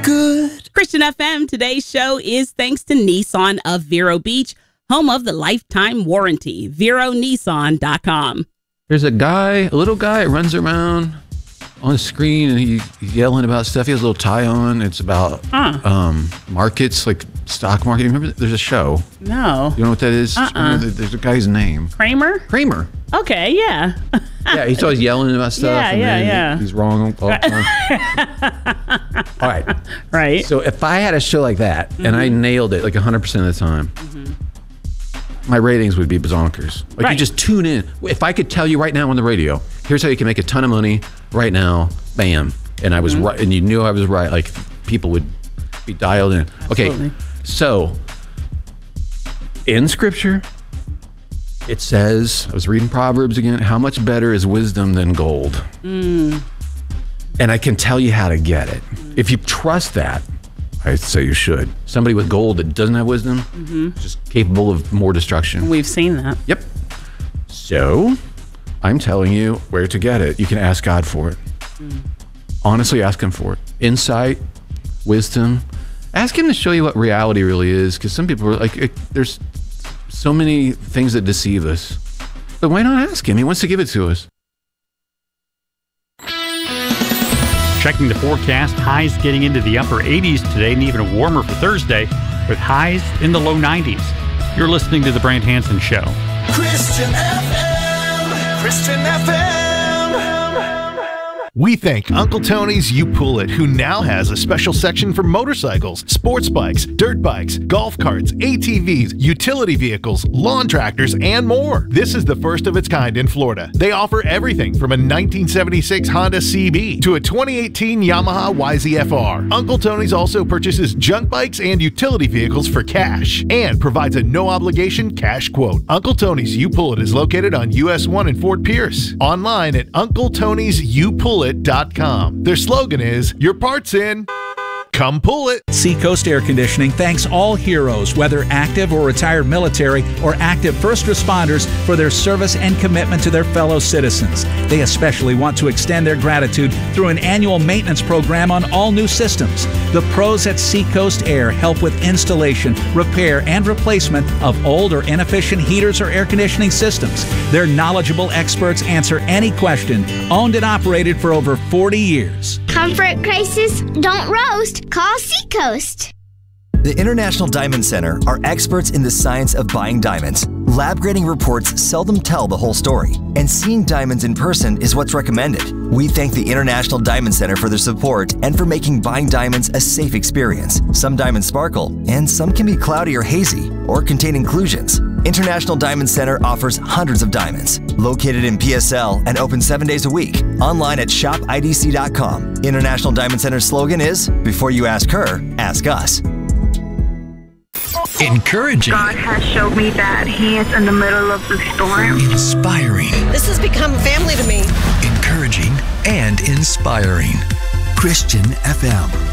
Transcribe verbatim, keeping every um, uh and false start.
good. Christian F M, today's show is thanks to Nissan of Vero Beach, home of the lifetime warranty. Vero Nissan dot com. There's a guy, a little guy, runs around on the screen and he, he's yelling about stuff. He has a little tie on. It's about Huh. um, markets, like stock market. Remember, there's a show. No. You know what that is? Uh-uh. There's a guy's name. Kramer? Kramer. Okay, yeah. Yeah, he's always yelling about stuff. Yeah, and yeah, then yeah. He's wrong all the time. All right. Right. So if I had a show like that Mm-hmm. and I nailed it like one hundred percent of the time, Mm-hmm. my ratings would be bazonkers. Like Right. you just tune in. If I could tell you right now on the radio, here's how you can make a ton of money right now, bam. And I was Mm-hmm. right, and you knew I was right. Like people would be dialed in. Okay, Absolutely. so in scripture, it says, I was reading Proverbs again, how much better is wisdom than gold? Mm. And I can tell you how to get it. If you trust that, I'd say you should. Somebody with gold that doesn't have wisdom, Mm-hmm. is just capable of more destruction. We've seen that. Yep. So, I'm telling you where to get it. You can ask God for it. Mm. Honestly, ask Him for it. Insight, wisdom. Ask Him to show you what reality really is, because some people are like, it, there's so many things that deceive us. But why not ask Him? He wants to give it to us. Checking the forecast, highs getting into the upper eighties today and even warmer for Thursday with highs in the low nineties. You're listening to The Brant Hansen Show. Christian F M. Christian F M. We thank Uncle Tony's You Pull It, who now has a special section for motorcycles, sports bikes, dirt bikes, golf carts, A T Vs, utility vehicles, lawn tractors, and more. This is the first of its kind in Florida. They offer everything from a nineteen seventy-six Honda C B to a twenty eighteen Yamaha Y Z F R. Uncle Tony's also purchases junk bikes and utility vehicles for cash and provides a no-obligation cash quote. Uncle Tony's You Pull It is located on U S one in Fort Pierce. Online at uncle tonys you pull it dot com. Their slogan is, your part's in, come pull it. Seacoast Air Conditioning thanks all heroes, whether active or retired military or active first responders, for their service and commitment to their fellow citizens. They especially want to extend their gratitude through an annual maintenance program on all new systems. The pros at Seacoast Air help with installation, repair, and replacement of old or inefficient heaters or air conditioning systems. Their knowledgeable experts answer any question, owned and operated for over forty years. Comfort crisis? Don't roast. Call Seacoast. The International Diamond Center are experts in the science of buying diamonds. Lab grading reports seldom tell the whole story, and seeing diamonds in person is what's recommended. We thank the International Diamond Center for their support and for making buying diamonds a safe experience. Some diamonds sparkle, and some can be cloudy or hazy, or contain inclusions. International Diamond Center offers hundreds of diamonds, located in P S L and open seven days a week. Online at shop I D C dot com. International Diamond Center's slogan is, before you ask her, ask us. Encouraging. God has showed me that He is in the middle of the storm. Inspiring. This has become family to me. Encouraging and inspiring. Christian F M.